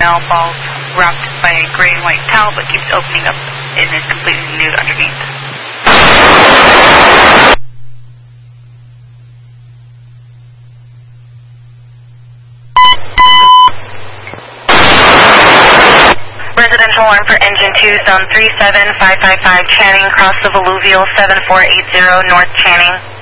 canal falls wrapped by a gray and white towel but keeps opening up and is completely nude underneath. Residential alarm for engine 2, zone 37555 Channing, cross of alluvial 7480 North Channing.